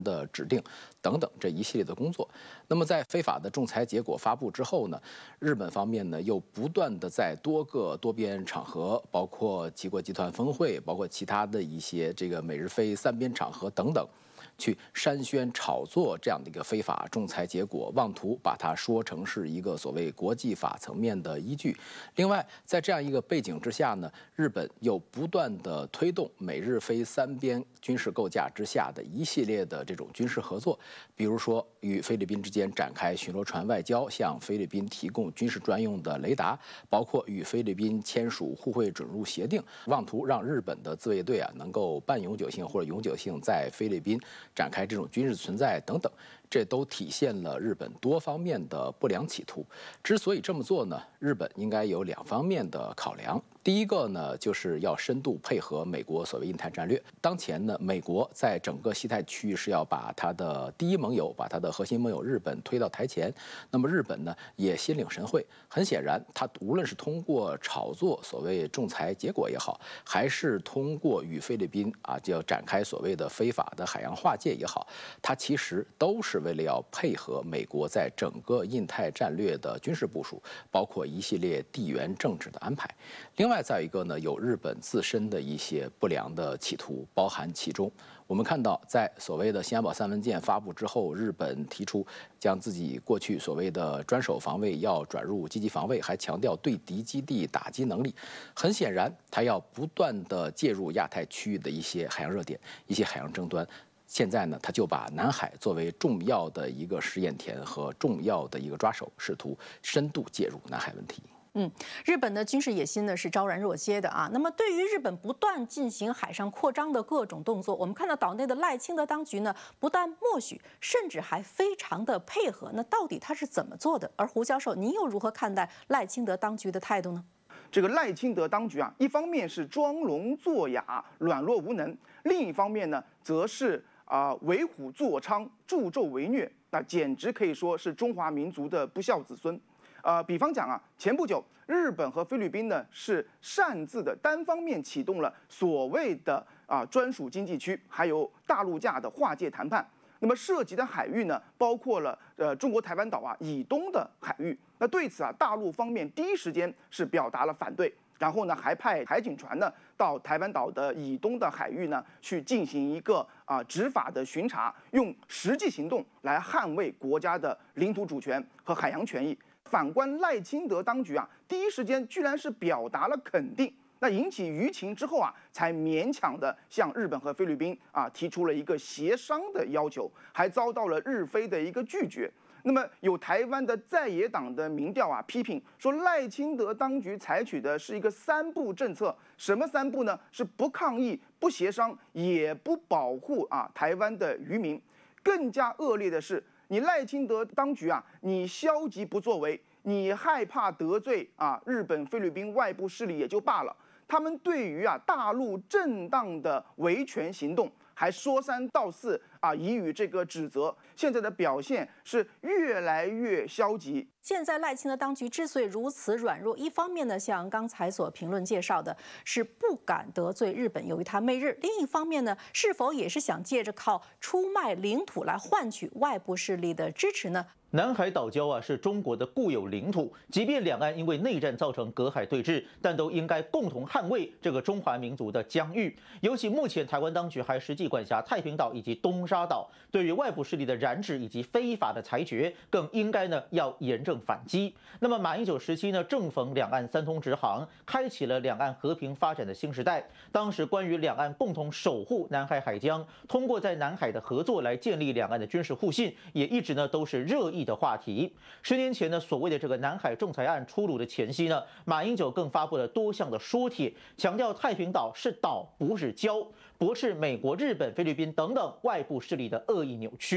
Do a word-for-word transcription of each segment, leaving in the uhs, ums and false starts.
的指定等等这一系列的工作。那么在非法的仲裁结果发布之后呢，日本方面呢又不断的在多个多边场合，包括七国集团峰会，包括其他的一些这个美日非三边场合等等，去煽宣炒作这样的一个非法仲裁结果，妄图把它说成是一个所谓国际法层面的依据。另外，在这样一个背景之下呢，日本又不断的推动美日非三边军事构架之下的一系列的这种军事合作，比如说与菲律宾之间展开巡逻船外交，向菲律宾提供军事专用的雷达，包括与菲律宾签署互惠准入协定，妄图让日本的自卫队啊能够半永久性或者永久性在菲律宾展开这种军事存在等等，这都体现了日本多方面的不良企图。之所以这么做呢，日本应该有两方面的考量。第一个呢，就是要深度配合美国所谓印太战略。当前呢，美国在整个西太区域是要把它的第一盟友，把它的核心盟友日本推到台前。那么日本呢，也心领神会。很显然，它无论是通过炒作所谓仲裁结果也好，还是通过与菲律宾啊就要展开所谓的非法的海洋划界也好，它其实都是为了要配合美国在整个印太战略的军事部署，包括一系列地缘政治的安排。另外再一个呢，有日本自身的一些不良的企图包含其中。我们看到，在所谓的新安保三文件发布之后，日本提出将自己过去所谓的专守防卫要转入积极防卫，还强调对敌基地打击能力。很显然，它要不断的介入亚太区域的一些海洋热点、一些海洋争端。现在呢，他就把南海作为重要的一个试验田和重要的一个抓手，试图深度介入南海问题。 嗯，日本的军事野心呢是昭然若揭的啊。那么，对于日本不断进行海上扩张的各种动作，我们看到岛内的赖清德当局呢，不但默许，甚至还非常的配合。那到底他是怎么做的？而胡教授，您又如何看待赖清德当局的态度呢？ 这个赖清德当局啊，一方面是装聋作哑、软弱无能，另一方面呢，则是啊、呃、为虎作伥、助纣为虐，那简直可以说是中华民族的不孝子孙。呃，比方讲啊，前不久日本和菲律宾呢是擅自的单方面启动了所谓的啊专属经济区，还有大陆架的划界谈判。那么涉及的海域呢，包括了呃中国台湾岛啊以东的海域。那对此啊，大陆方面第一时间是表达了反对，然后呢还派海警船呢到台湾岛的以东的海域呢去进行一个啊执法的巡查，用实际行动来捍卫国家的领土主权和海洋权益。反观赖清德当局啊，第一时间居然是表达了肯定，那引起舆情之后啊，才勉强的向日本和菲律宾啊提出了一个协商的要求，还遭到了日菲的一个拒绝。那么有台湾的在野党的民调啊批评说，赖清德当局采取的是一个三不政策，什么三不呢？是不抗议、不协商，也不保护啊台湾的渔民。更加恶劣的是，你赖清德当局啊，你消极不作为，你害怕得罪啊日本、菲律宾外部势力也就罢了，他们对于啊大陆正当的维权行动还说三道四啊，以予这个指责。现在的表现是越来越消极。 现在赖清德当局之所以如此软弱，一方面呢，像刚才所评论介绍的，是不敢得罪日本，由于他媚日；另一方面呢，是否也是想借着靠出卖领土来换取外部势力的支持呢？ 南海岛礁啊是中国的固有领土，即便两岸因为内战造成隔海对峙，但都应该共同捍卫这个中华民族的疆域。尤其目前台湾当局还实际管辖太平岛以及东沙岛，对于外部势力的染指以及非法的裁决，更应该呢要严正反击。那么马英九时期呢，正逢两岸三通直航，开启了两岸和平发展的新时代。当时关于两岸共同守护南海海疆，通过在南海的合作来建立两岸的军事互信，也一直呢都是热议的话题。十年前呢，所谓的这个南海仲裁案出炉的前夕呢，马英九更发布了多项的说帖，强调太平岛是岛不是礁，驳斥美国、日本、菲律宾等等外部势力的恶意扭曲。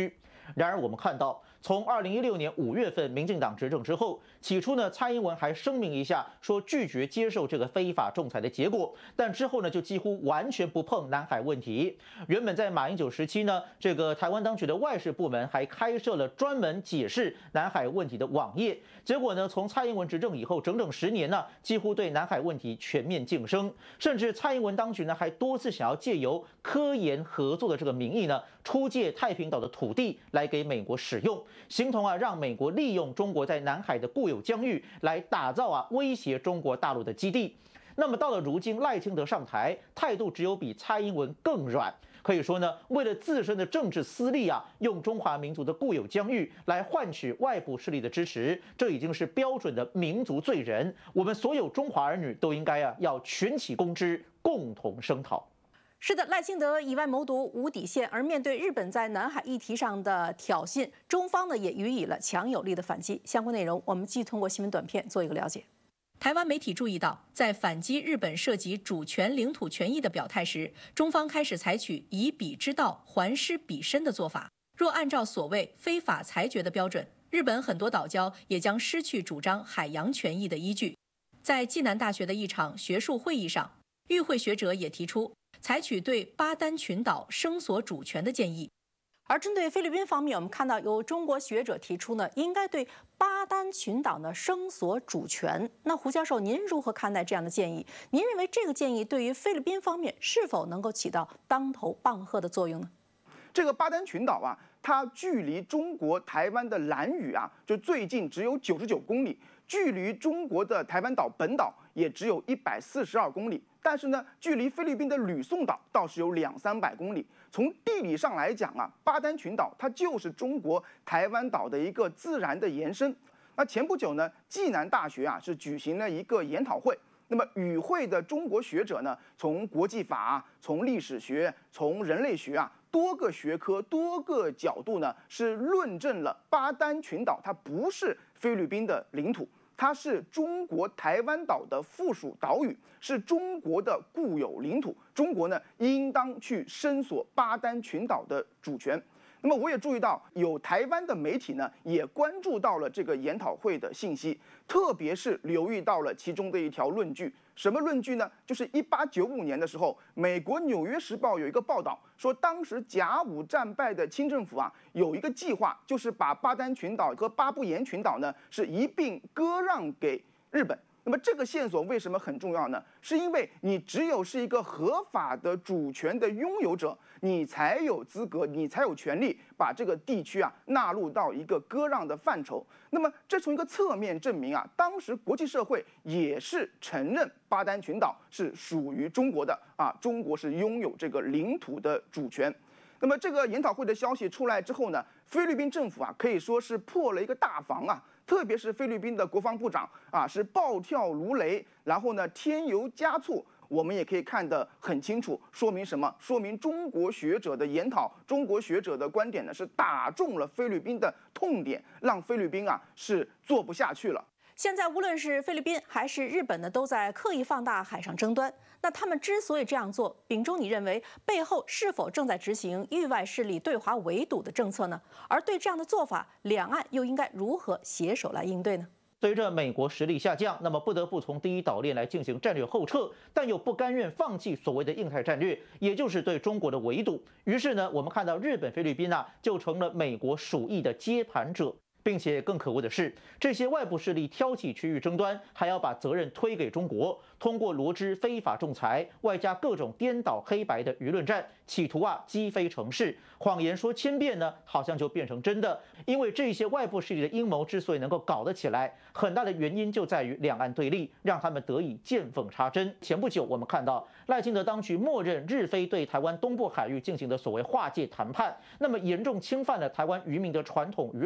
然而我们看到，从二零一六年五月份民进党执政之后，起初呢，蔡英文还声明一下说拒绝接受这个非法仲裁的结果，但之后呢，就几乎完全不碰南海问题。原本在马英九时期呢，这个台湾当局的外事部门还开设了专门解释南海问题的网页，结果呢，从蔡英文执政以后，整整十年呢，几乎对南海问题全面晋升，甚至蔡英文当局呢，还多次想要借由科研合作的这个名义呢，出借太平岛的土地来给美国使用，形同啊让美国利用中国在南海的固有疆域来打造啊威胁中国大陆的基地。那么到了如今，赖清德上台，态度只有比蔡英文更软。可以说呢，为了自身的政治私利啊，用中华民族的固有疆域来换取外部势力的支持，这已经是标准的民族罪人。我们所有中华儿女都应该啊要全起公之，共同声讨。 是的，赖清德以外谋独无底线，而面对日本在南海议题上的挑衅，中方呢也予以了强有力的反击。相关内容我们继续通过新闻短片做一个了解。台湾媒体注意到，在反击日本涉及主权、领土权益的表态时，中方开始采取以彼之道还施彼身的做法。若按照所谓非法裁决的标准，日本很多岛礁也将失去主张海洋权益的依据。在暨南大学的一场学术会议上，与会学者也提出采取对巴丹群岛声索主权的建议。而针对菲律宾方面，我们看到有中国学者提出呢，应该对巴丹群岛呢声索主权。那胡教授，您如何看待这样的建议？您认为这个建议对于菲律宾方面是否能够起到当头棒喝的作用呢？ 这个巴丹群岛啊，它距离中国台湾的兰屿啊，就最近只有九十九公里，距离中国的台湾岛本岛也只有一百四十二公里。但是呢，距离菲律宾的吕宋岛倒是有两三百公里。从地理上来讲啊，巴丹群岛它就是中国台湾岛的一个自然的延伸。那前不久呢，暨南大学啊是举行了一个研讨会。那么与会的中国学者呢，从国际法、从历史学、从人类学啊，多个学科、多个角度呢，是论证了巴丹群岛它不是菲律宾的领土。它是中国台湾岛的附属岛屿，是中国的固有领土。中国呢，应当去申索巴丹群岛的主权。那么，我也注意到有台湾的媒体呢，也关注到了这个研讨会的信息，特别是留意到了其中的一条论据。什么论据呢？就是一八九五年的时候，美国《纽约时报》有一个报道说，当时甲午战败的清政府啊，有一个计划，就是把巴丹群岛和巴布延群岛呢，是一并割让给日本。那么这个线索为什么很重要呢？是因为你只有是一个合法的主权的拥有者，你才有资格，你才有权利把这个地区啊纳入到一个割让的范畴。那么这从一个侧面证明啊，当时国际社会也是承认巴丹群岛是属于中国的啊，中国是拥有这个领土的主权。那么这个研讨会的消息出来之后呢，菲律宾政府啊可以说是破了一个大防啊。特别是菲律宾的国防部长啊，是暴跳如雷，然后呢添油加醋。我们也可以看得很清楚，说明什么？说明中国学者的研讨，中国学者的观点呢，是打中了菲律宾的痛点，让菲律宾啊是做不下去了。 现在无论是菲律宾还是日本呢，都在刻意放大海上争端。那他们之所以这样做，秉忠，你认为背后是否正在执行域外势力对华围堵的政策呢？而对这样的做法，两岸又应该如何携手来应对呢？ 随着美国实力下降，那么不得不从第一岛链来进行战略后撤，但又不甘愿放弃所谓的印太战略，也就是对中国的围堵。于是呢，我们看到日本、菲律宾啊，就成了美国鼠疫的接盘者。并且更可恶的是，这些外部势力挑起区域争端，还要把责任推给中国，通过罗织非法仲裁，外加各种颠倒黑白的舆论战，企图啊击飞城市。谎言说千遍呢，好像就变成真的。因为这些外部势力的阴谋之所以能够搞得起来，很大的原因就在于两岸对立，让他们得以见缝插针。前不久我们看到赖清德当局默认日菲对台湾东部海域进行的所谓划界谈判，那么严重侵犯了台湾渔民的传统渔场。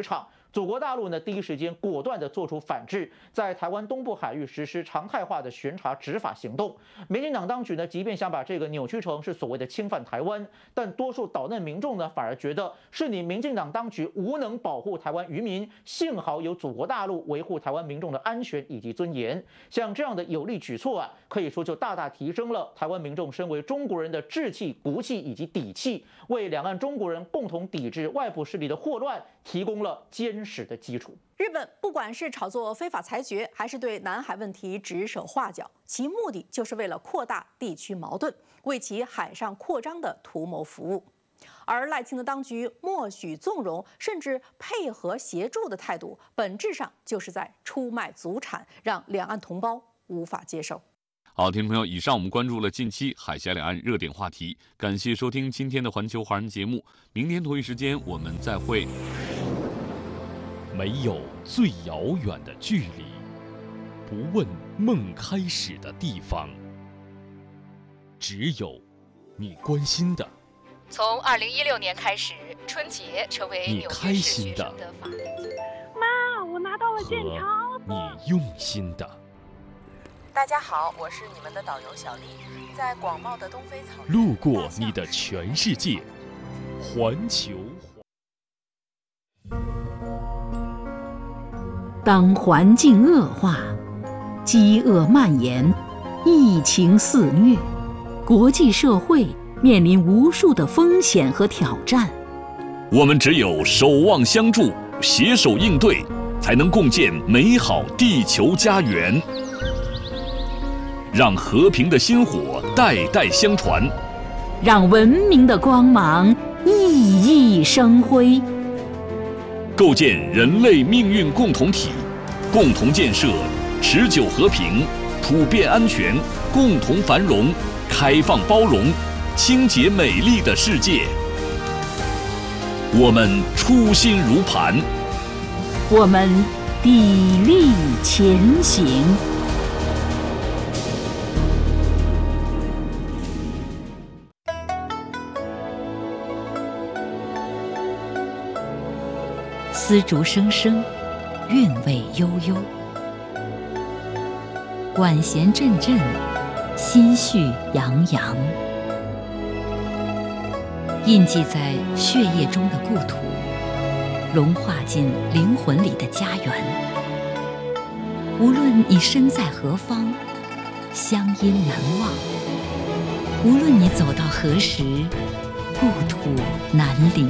祖国大陆呢，第一时间果断地做出反制，在台湾东部海域实施常态化的巡查执法行动。民进党当局呢，即便想把这个扭曲成是所谓的侵犯台湾，但多数岛内民众呢，反而觉得是你民进党当局无能保护台湾渔民，幸好有祖国大陆维护台湾民众的安全以及尊严。像这样的有力举措啊，可以说就大大提升了台湾民众身为中国人的志气、骨气以及底气，为两岸中国人共同抵制外部势力的祸乱提供了坚实的基础。 日本不管是炒作非法裁决，还是对南海问题指手画脚，其目的就是为了扩大地区矛盾，为其海上扩张的图谋服务。而赖清德当局默许纵容，甚至配合协助的态度，本质上就是在出卖祖产，让两岸同胞无法接受。 好，听众朋友，以上我们关注了近期海峡两岸热点话题，感谢收听今天的环球华人节目，明天同一时间我们再会。 没有最遥远的距离，不问梦开始的地方，只有你关心的。 从二零一六年开始，春节成为纽约市学生的法定节日。 妈，我拿到了健康。 你用心的。 大家好，我是你们的导游小丽，在广袤的东非草原， 路过你的全世界，环球。 当环境恶化，饥饿蔓延，疫情肆虐，国际社会面临无数的风险和挑战。 我们只有守望相助，携手应对，才能共建美好地球家园。让和平的薪火代代相传， 让文明的光芒熠熠生辉。 构建人类命运共同体，共同建设持久和平、普遍安全、共同繁荣、开放包容、清洁美丽的世界。我们初心如磐， 我们砥砺前行。丝竹声声，韵味悠悠；管弦阵阵，心绪洋洋。印记在血液中的故土，融化进灵魂里的家园。无论你身在何方，乡音难忘；无论你走到何时，故土难离。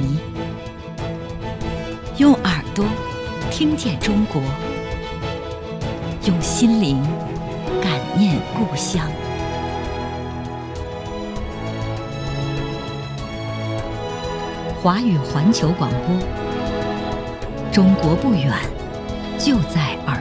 用耳朵听见中国，用心灵感念故乡。华语环球广播，中国不远，就在耳